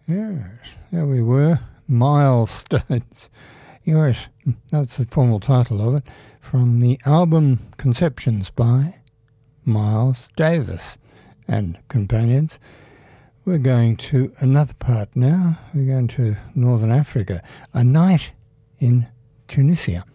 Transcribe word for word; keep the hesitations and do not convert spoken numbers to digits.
Yes, there we were. Milestones. Yes, that's the formal title of it. From the album Conceptions by Miles Davis and Companions. We're going to another part now. We're going to Northern Africa. A night in Tunisia.